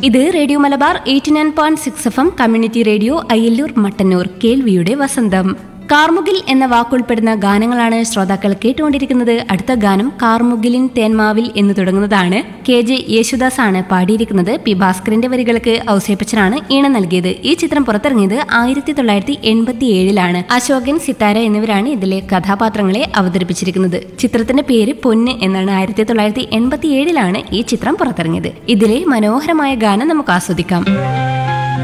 ഇത് radio Malabar 89.6 FM community radio Ayyallur Mattannur. കേൾവിയുടെ വസന്തം. കാർമുകിൽ എന്ന വാക്കുൾപ്പെടുന്ന ഗാനങ്ങളാണ് ശ്രോതാക്കൾ കേട്ടുകൊണ്ടിരിക്കുന്നത്. അടുത്ത ഗാനം കാർമുകിലിൻ തേന്മാവിൽ എന്ന് തുടങ്ങുന്നതാണ്. KJ യേശുദാസ് ആണ് പാടിയിരിക്കുന്നത്. പി ഭാസ്കറിന്റെ വരികൾക്ക് ഔസേപ്പച്ചനാണ് ഈണം നൽകിയത്. ഈ ചിത്രം പുറത്തിറങ്ങിയത് 1987 അശോകൻ, സിത്താര എന്നിവരാണ് ഇതിലെ കഥാപാത്രങ്ങളെ അവതരിപ്പിച്ചിരിക്കുന്നത്. ചിത്രത്തിന്റെ പേര് പൊന്ന് എന്നാണ്. 1987 ഈ ചിത്രം പുറത്തിറങ്ങിയത്. ഇതിലെ മനോഹരമായ ഗാനം നമുക്ക് ആസ്വദിക്കാം.